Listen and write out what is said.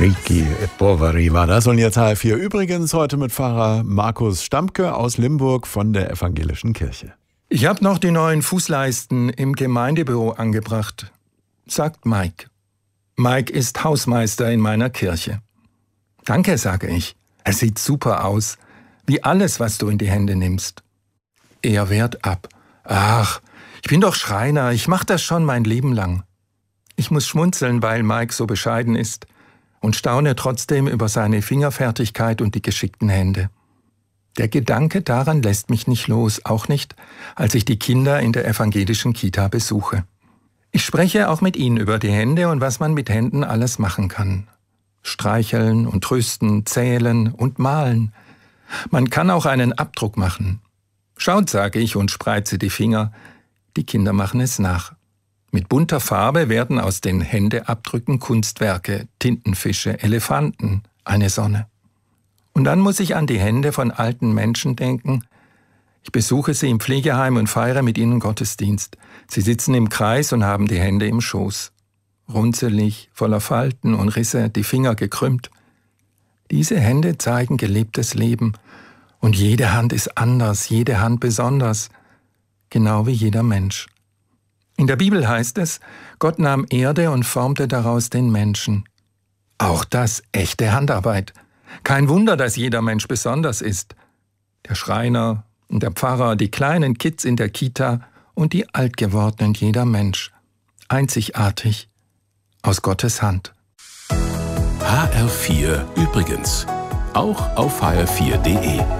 Ricky e Poveri war das. Und jetzt HR4 übrigens heute mit Pfarrer Markus Stammke aus Limburg von der Evangelischen Kirche. Ich habe noch die neuen Fußleisten im Gemeindebüro angebracht, sagt Mike. Mike ist Hausmeister in meiner Kirche. Danke, sage ich. Es sieht super aus, wie alles, was du in die Hände nimmst. Er wehrt ab. Ach, ich bin doch Schreiner, ich mache das schon mein Leben lang. Ich muss schmunzeln, weil Mike so bescheiden ist und staune trotzdem über seine Fingerfertigkeit und die geschickten Hände. Der Gedanke daran lässt mich nicht los, auch nicht, als ich die Kinder in der evangelischen Kita besuche. Ich spreche auch mit ihnen über die Hände und was man mit Händen alles machen kann. Streicheln und trösten, zählen und malen. Man kann auch einen Abdruck machen. Schaut, sage ich und spreize die Finger. Die Kinder machen es nach. Mit bunter Farbe werden aus den Händeabdrücken Kunstwerke, Tintenfische, Elefanten, eine Sonne. Und dann muss ich an die Hände von alten Menschen denken. Ich besuche sie im Pflegeheim und feiere mit ihnen Gottesdienst. Sie sitzen im Kreis und haben die Hände im Schoß. Runzelig, voller Falten und Risse, die Finger gekrümmt. Diese Hände zeigen gelebtes Leben. Und jede Hand ist anders, jede Hand besonders. Genau wie jeder Mensch. In der Bibel heißt es, Gott nahm Erde und formte daraus den Menschen. Auch das echte Handarbeit. Kein Wunder, dass jeder Mensch besonders ist. Der Schreiner, der Pfarrer, die kleinen Kids in der Kita und die Altgewordenen, jeder Mensch. Einzigartig, aus Gottes Hand. HR4 übrigens. Auch auf hr4.de.